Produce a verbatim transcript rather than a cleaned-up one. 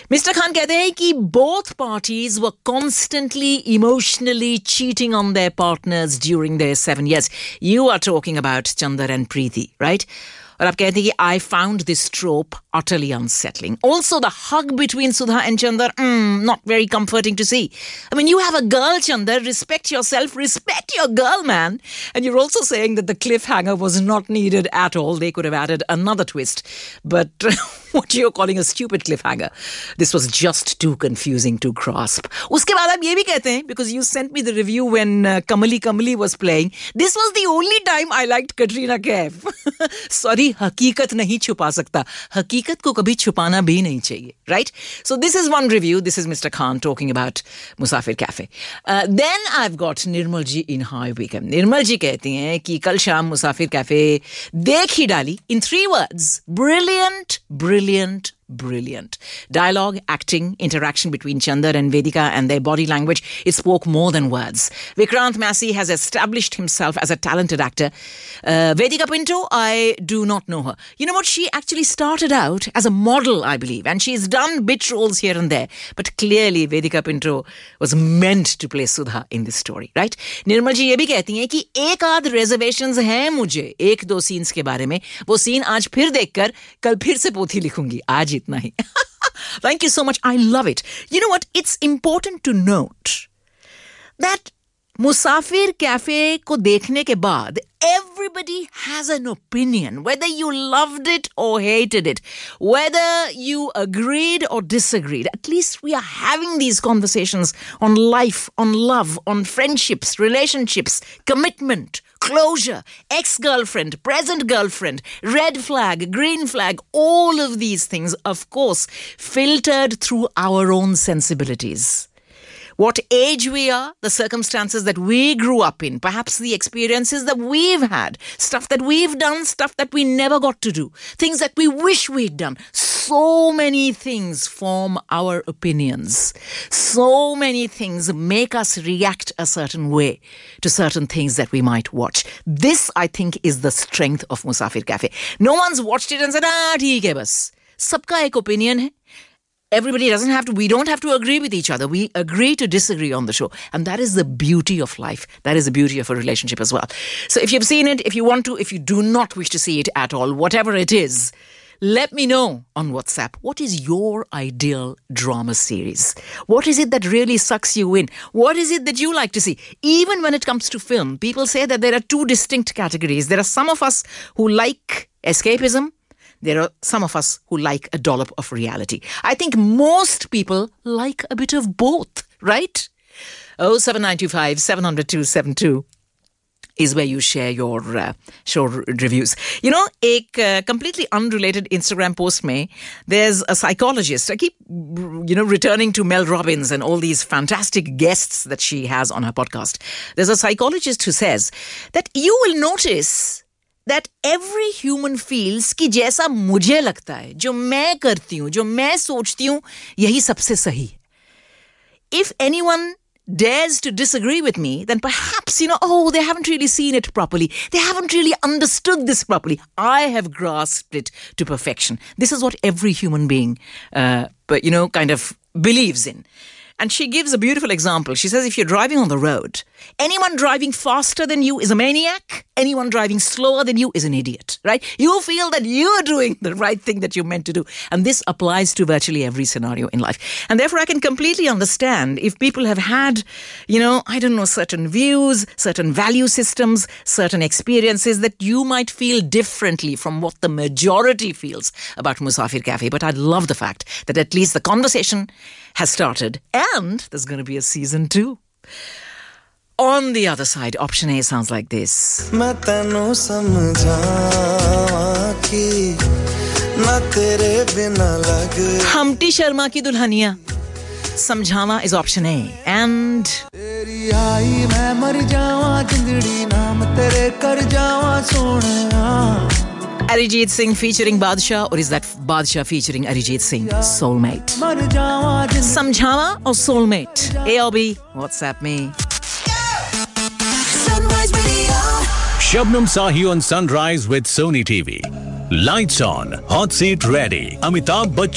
Mister Khan कहते हैं कि both parties were constantly emotionally cheating on their partners during their seven years. You are talking about Chandar and Preeti, right? और आप कहते हैं कि I found this trope utterly unsettling. Also, the hug between Sudha and Chandar, mm, not very comforting to see. I mean, you have a girl, Chandar. Respect yourself. Respect your girl, man. And you're also saying that the cliffhanger was not needed at all. They could have added another twist. But what you're calling a stupid cliffhanger, this was just too confusing to grasp. उसके बाद आप ये भी कहते हैं, because you sent me the review when uh, Kamali Kamali was playing, this was the only time I liked Katrina Kaif. Sorry, हकीकत नहीं छुपा सकता. हकीकत को कभी छुपाना भी नहीं चाहिए, right? So this is one review. This is Mister Khan talking about Musafir Cafe. Uh, then I've got Nirmal ji in High Wycombe. Nirmal ji कहती हैं कि कल शाम मुसाफिर कैफे देख ही डाली in three words. Brilliant, brilliant, brilliant. Dialogue, acting, interaction between Chandar and Vedika and their body language, it spoke more than words. Vikrant Massey has established himself as a talented actor. Uh, Vedika Pinto, I do not know her. You know what? She actually started out as a model, I believe, and she's done bit roles here and there. But clearly, Vedika Pinto was meant to play Sudha in this story, right? Nirmal ji ये भी कहती हैं कि एक आध reservations हैं मुझे एक दो scenes के बारे में. वो scene आज फिर देखकर कल फिर से पोथी लिखूंगी. आज इतना ही. Thank you so much. I love it. You know what? It's important to note that Musafir Cafe को देखने के बाद everybody has an opinion, whether you loved it or hated it, whether you agreed or disagreed. At least we are having these conversations on life, on love, on friendships, relationships, commitment, closure, ex-girlfriend, present girlfriend, red flag, green flag, all of these things, of course, filtered through our own sensibilities. What age we are, the circumstances that we grew up in, perhaps the experiences that we've had, stuff that we've done, stuff that we never got to do, things that we wish we'd done. So many things form our opinions. So many things make us react a certain way to certain things that we might watch. This, I think, is the strength of Musafir Cafe. No one's watched it and said, ah, theek hai bas. Sabka ek opinion hai. Everybody doesn't have to, we don't have to agree with each other. We agree to disagree on the show. And that is the beauty of life. That is the beauty of a relationship as well. So if you've seen it, if you want to, if you do not wish to see it at all, whatever it is, let me know on WhatsApp. What is your ideal drama series? What is it that really sucks you in? What is it that you like to see? Even when it comes to film, people say that there are two distinct categories. There are some of us who like escapism. There are some of us who like a dollop of reality. I think most people like a bit of both, right? oh seven nine two five, seven zero zero two seven two is where you share your uh, show reviews. You know, a uh, completely unrelated Instagram post mein, there's a psychologist. I keep, you know, returning to Mel Robbins and all these fantastic guests that she has on her podcast. There's a psychologist who says that you will notice that every human feels कि जैसा मुझे लगता है, जो मैं करती हूँ, जो मैं सोचती हूँ, यही सबसे सही है. If anyone dares to disagree with me, then perhaps, you know, oh, they haven't really seen it properly. They haven't really understood this properly. I have grasped it to perfection. This is what every human being, uh, but, you know, kind of believes in. And she gives a beautiful example. She says, if you're driving on the road, anyone driving faster than you is a maniac. Anyone driving slower than you is an idiot, right? You feel that you're doing the right thing that you're meant to do. And this applies to virtually every scenario in life. And therefore, I can completely understand if people have had, you know, I don't know, certain views, certain value systems, certain experiences that you might feel differently from what the majority feels about Musafir Cafe. But I love the fact that at least the conversation has started and there's going to be a season two. On the other side, option A sounds like this. Humpty Sharma ki Dulhania. Samjhana is option A. And Arijit Singh featuring Badshah, or is that Badshah featuring Arijit Singh? Soulmate. Samjhana or Soulmate? A or B? WhatsApp me. Shabnam Sahi on Sunrise with Sony T V. Lights on, hot seat ready. Amitabh Bachchan.